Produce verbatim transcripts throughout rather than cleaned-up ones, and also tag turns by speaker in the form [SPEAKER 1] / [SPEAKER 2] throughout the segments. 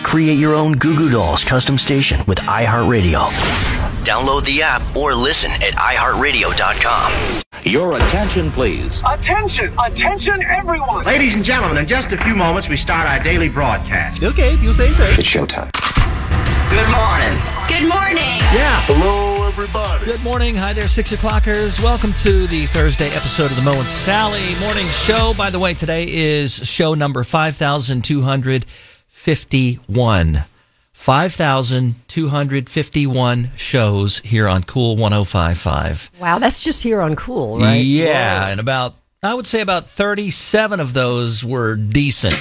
[SPEAKER 1] Create your own Goo Goo Dolls custom station with iHeartRadio. Download the app or listen at i heart radio dot com.
[SPEAKER 2] Your attention, please.
[SPEAKER 3] Attention, attention, everyone.
[SPEAKER 4] Ladies and gentlemen, in just a few moments, we start our daily broadcast.
[SPEAKER 5] Okay, if you say so.
[SPEAKER 4] It's showtime.
[SPEAKER 6] Good morning.
[SPEAKER 7] Good morning.
[SPEAKER 5] Yeah.
[SPEAKER 8] Hello, everybody.
[SPEAKER 5] Good morning. Hi there, six o'clockers. Welcome to the Thursday episode of the Mo and Sally Morning Show. By the way, today is show number five thousand two hundred fifty-one. five thousand two hundred fifty-one shows here on Cool one oh five point five.
[SPEAKER 7] Wow, that's just here on Cool, right?
[SPEAKER 5] Yeah,
[SPEAKER 7] Whoa.
[SPEAKER 5] and about, I would say about thirty-seven of those were decent.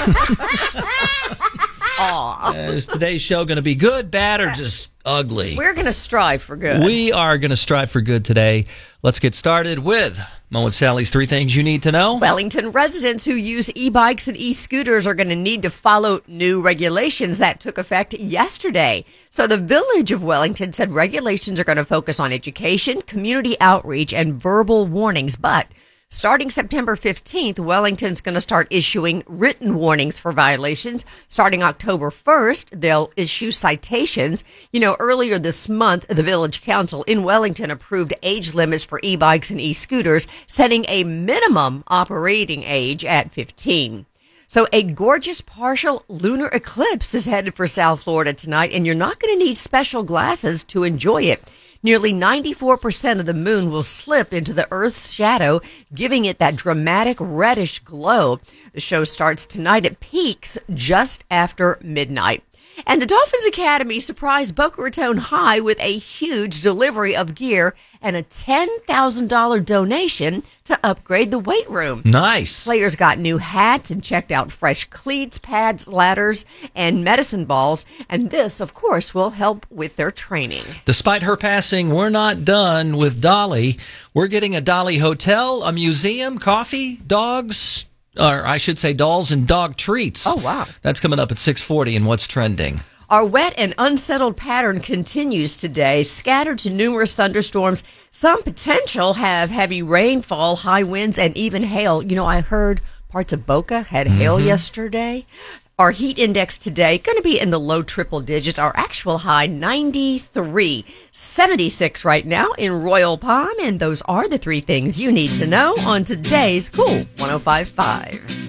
[SPEAKER 7] Aw.
[SPEAKER 5] Is today's show going to be good, bad, or just ugly?
[SPEAKER 7] We're going to strive for good.
[SPEAKER 5] We are going to strive for good today. Let's get started with Mo and Sally's Three Things You Need to Know.
[SPEAKER 7] Wellington residents who use e-bikes and e-scooters are going to need to follow new regulations that took effect yesterday. So the Village of Wellington said regulations are going to focus on education, community outreach, and verbal warnings. But starting September fifteenth, Wellington's going to start issuing written warnings for violations. Starting October first, they'll issue citations. You know, earlier this month, the Village Council in Wellington approved age limits for e-bikes and e-scooters, setting a minimum operating age at fifteen. So a gorgeous partial lunar eclipse is headed for South Florida tonight, and you're not going to need special glasses to enjoy it. Nearly ninety-four percent of the moon will slip into the Earth's shadow, giving it that dramatic reddish glow. The show starts tonight at peaks just after midnight. And the Dolphins Academy surprised Boca Raton High with a huge delivery of gear and a ten thousand dollars donation to upgrade the weight room.
[SPEAKER 5] Nice.
[SPEAKER 7] Players got new hats and checked out fresh cleats, pads, ladders, and medicine balls. And this, of course, will help with their training.
[SPEAKER 5] Despite her passing, we're not done with Dolly. We're getting a Dolly hotel, a museum, coffee, dogs, or I should say dolls and dog treats.
[SPEAKER 7] Oh, wow.
[SPEAKER 5] That's coming up at six forty in What's Trending.
[SPEAKER 7] Our wet and unsettled pattern continues today, scattered to numerous thunderstorms. Some potential have heavy rainfall, high winds, and even hail. You know, I heard parts of Boca had hail mm-hmm. yesterday. Our heat index today going to be in the low triple digits. Our actual high, ninety-three. seventy-six right now in Royal Palm. And those are the three things you need to know on today's Cool one oh five point five.